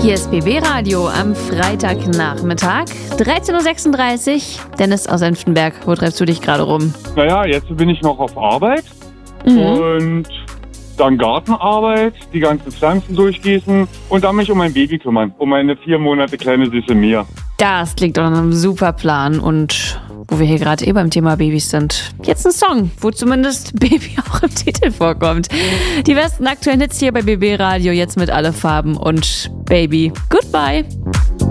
Hier ist BB Radio am Freitagnachmittag, 13.36 Uhr. Dennis aus Senftenberg, wo treibst du dich gerade rum? Naja, jetzt bin ich noch auf Arbeit und dann Gartenarbeit, die ganzen Pflanzen durchgießen und dann mich um mein Baby kümmern, um meine 4 Monate kleine süße Mia. Das klingt doch nach einem super Plan und wo wir hier gerade beim Thema Babys sind. Jetzt ein Song, wo zumindest Baby auch im Titel vorkommt. Die besten aktuellen Hits hier bei BB Radio, jetzt mit Alle Farben und Baby. Goodbye!